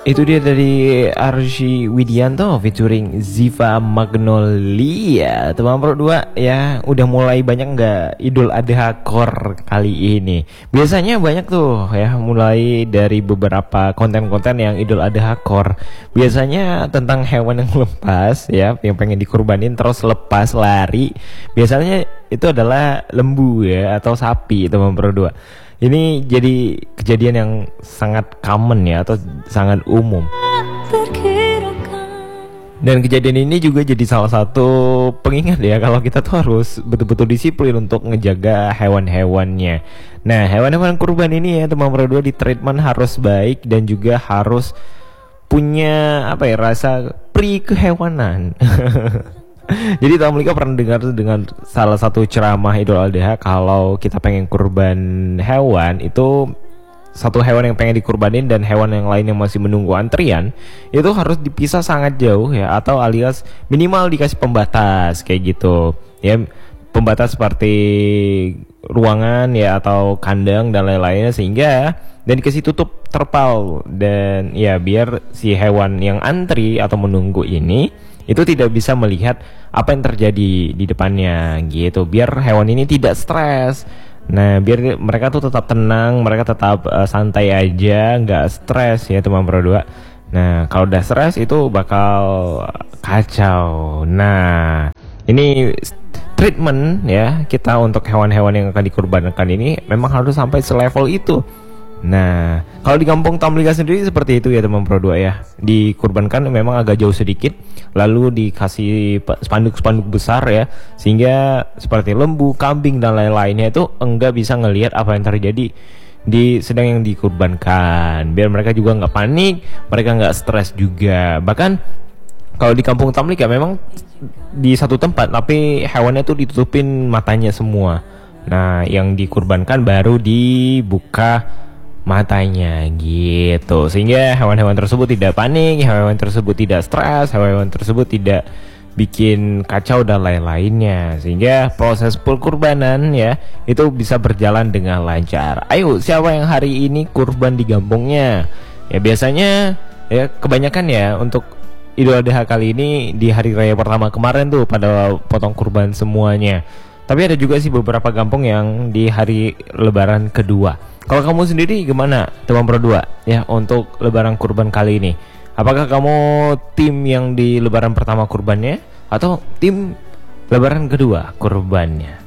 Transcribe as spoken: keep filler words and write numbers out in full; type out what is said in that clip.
Itu dia dari Arsy Widianto featuring Ziva Magnolia. Teman berdua ya, udah mulai banyak nggak Idul Adha core kali ini? Biasanya banyak tuh ya, mulai dari beberapa konten-konten yang Idul Adha core. Biasanya tentang hewan yang lepas ya, yang pengen dikurbanin terus lepas lari. Biasanya itu adalah lembu ya, atau sapi, teman berdua. Ini jadi kejadian yang sangat common ya, atau sangat umum. Dan kejadian ini juga jadi salah satu pengingat ya, kalau kita tuh harus betul-betul disiplin untuk ngejaga hewan-hewannya. Nah, hewan-hewan kurban ini ya, teman berdua, di treatment harus baik dan juga harus punya apa ya, rasa pri kehewanan. Jadi Tom Lika pernah dengar dengan salah satu ceramah Idul Adha, kalau kita pengen kurban hewan, itu satu hewan yang pengen dikurbanin dan hewan yang lain yang masih menunggu antrian, itu harus dipisah sangat jauh ya, atau alias minimal dikasih pembatas kayak gitu ya, pembatas seperti ruangan ya, atau kandang dan lain-lainnya, sehingga dan dikasih tutup terpal, dan ya biar si hewan yang antri atau menunggu ini itu tidak bisa melihat apa yang terjadi di depannya gitu, biar hewan ini tidak stres. Nah, biar mereka tuh tetap tenang, mereka tetap uh, santai aja, nggak stres ya, teman berdua. Nah, kalau udah stres itu bakal kacau. Nah, ini treatment ya kita untuk hewan-hewan yang akan dikurbankan ini memang harus sampai selevel itu. Nah, kalau di kampung Tom Lika sendiri seperti itu ya, teman berdua ya. Dikurbankan memang agak jauh sedikit, lalu dikasih spanduk-spanduk besar ya, sehingga seperti lembu, kambing dan lain-lainnya itu enggak bisa ngelihat apa yang terjadi di sedang yang dikurbankan, biar mereka juga nggak panik, mereka nggak stres juga. Bahkan kalau di kampung Tom Lika memang di satu tempat, tapi hewannya tuh ditutupin matanya semua. Nah, yang dikurbankan baru dibuka matanya gitu, sehingga hewan-hewan tersebut tidak panik, hewan-hewan tersebut tidak stres, hewan-hewan tersebut tidak bikin kacau dan lain-lainnya, sehingga proses perkurbanan ya itu bisa berjalan dengan lancar. Ayo, siapa yang hari ini kurban di kampungnya? Ya biasanya ya kebanyakan ya untuk Idul Adha kali ini di hari raya pertama kemarin tuh pada potong kurban semuanya. Tapi ada juga sih beberapa kampung yang di hari lebaran kedua. Kalau kamu sendiri gimana, teman berdua ya, untuk lebaran kurban kali ini? Apakah kamu tim yang di lebaran pertama kurbannya, atau tim lebaran kedua kurbannya?